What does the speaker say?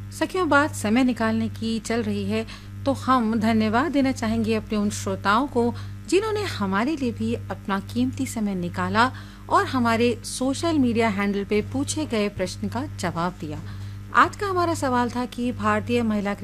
सखियों, बात समय निकालने की चल रही है तो हम धन्यवाद देना चाहेंगे अपने उन श्रोताओं को जिन्होंने हमारे लिए भी अपना कीमती समय निकाला और हमारे सोशल मीडिया हैंडल पे पूछे गए प्रश्न का जवाब दिया। आज का हमारा सवाल था कि भारतीय महिला